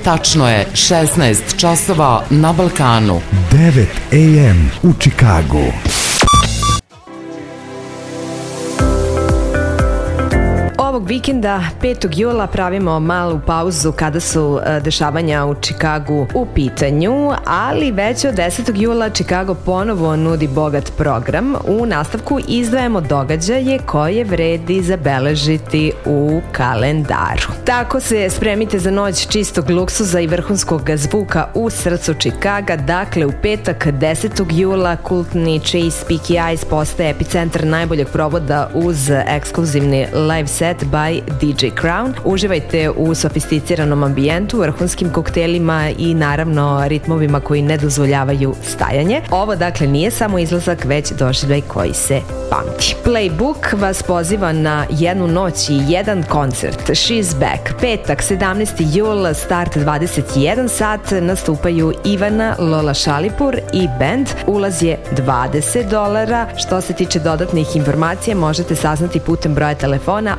Tačno je 16 časova na Balkanu. 9 AM u Čikagu. Ovog vikenda, 5. jula, pravimo malu pauzu kada su dešavanja u Čikagu u pitanju, ali već od 10. jula Čikago ponovo nudi bogat program. U nastavku izdvajamo događaje koje vredi zabeležiti u kalendaru. Tako se spremite za noć čistog luksuza i vrhunskog zvuka u srcu Čikaga. Dakle, u petak 10. jula kultni Chase Peaky Eyes postaje epicentar najboljeg provoda uz ekskluzivni live set by DJ Crown. Uživajte u sofisticiranom ambijentu, vrhunskim koktelima i naravno ritmovima koji ne dozvoljavaju stajanje. Ovo dakle nije samo izlazak, već doživljaj koji se pamti. Playbook vas poziva na jednu noć i jedan koncert. She's Back. Petak 17. jul, start 21 sat, nastupaju Ivana, Lola Šalipur i band. Ulaz je $20. Što se tiče dodatnih informacija možete saznati putem broja telefona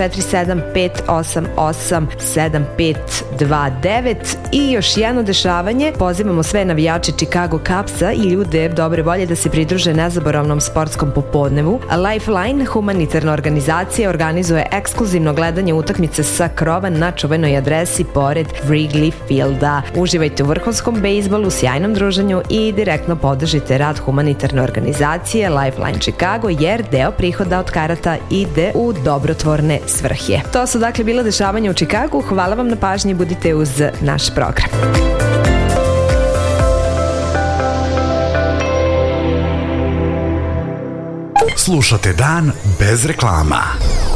847-588-7529. I još jedno dešavanje, pozivamo sve navijače Chicago Cupsa i ljude dobre volje da se pridruže nezaboravnom sportskom popodnevu. Lifeline, humanitarna organizacija, organizuje ekskluzivno gledanje utakmice sa krova na čuvenoj adresi pored Wrigley Fielda. Uživajte u vrhunskom bejsbolu, sjajnom druženju i direktno podržite rad humanitarne organizacije Lifeline Chicago, jer deo prihoda od karata ide u dobrotvorne svrhe. To su dakle bila dešavanja u Čikagu. Hvala vam na pažnji, budite uz naš program. Slušate Dan bez reklama.